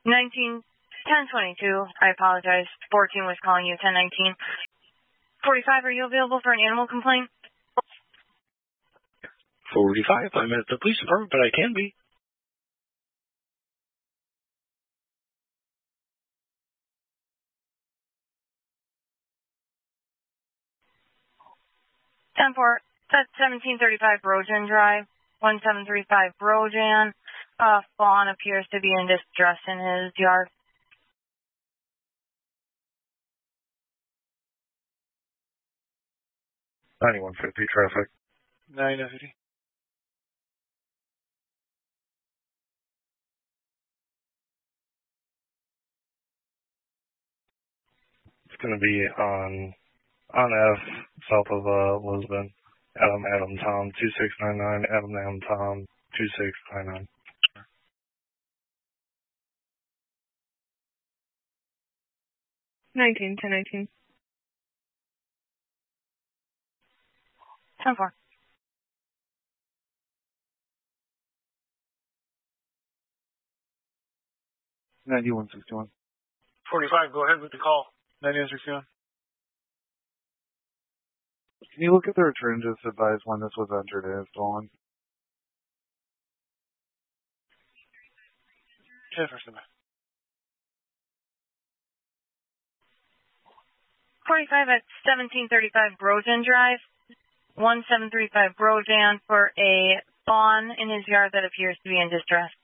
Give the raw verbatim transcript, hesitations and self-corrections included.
nineteen, ten twenty-two. I apologize. fourteen was calling you. ten nineteen. forty-five, are you available for an animal complaint? forty-five, I'm at the police department, but I can be. ten four, that's seventeen thirty-five Brojan Drive, one seven three five Brojan. Uh, fawn appears to be in distress in his yard. ninety-one fifty traffic. ninety-one fifty. It's going to be on on F, south of uh, Lisbon. Adam, Adam, Tom, two six nine nine. Adam, Adam, Tom, two six nine nine. nineteen, ten nineteen. ten four. ninety-one sixty-one. forty-five, go ahead with the call. ninety-one sixty-one. Can you look at the return and just advise when this was entered and stolen? Jefferson. forty-five at seventeen thirty-five Brojan Drive, one seven three five Brojan, for a fawn in his yard that appears to be in distress.